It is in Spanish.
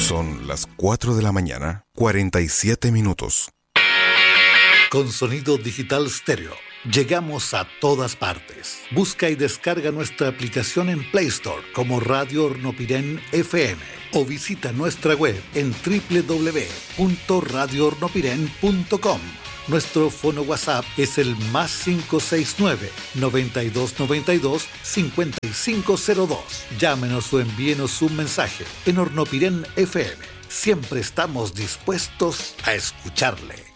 Son las 4 de la mañana, 47 minutos. Con sonido digital estéreo, llegamos a todas partes. Busca y descarga nuestra aplicación en Play Store como Radio Hornopiren FM o visita nuestra web en www.radiohornopiren.com. Nuestro fono WhatsApp es el +569 9292 5502. Llámenos o envíenos un mensaje. En Hornopiren FM siempre estamos dispuestos a escucharle.